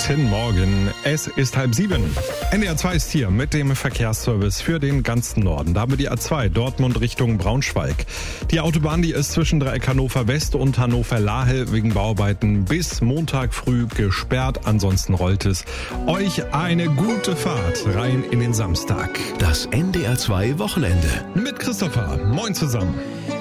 Guten Morgen, es ist 6:30. NDR 2 ist hier mit dem Verkehrsservice für den ganzen Norden. Da haben wir die A2 Dortmund Richtung Braunschweig. Die Autobahn, die ist zwischen Dreieck Hannover West und Hannover-Lahel wegen Bauarbeiten bis Montag früh gesperrt. Ansonsten rollt es. Euch eine gute Fahrt rein in den Samstag. Das NDR 2 Wochenende. Mit Christopher. Moin zusammen.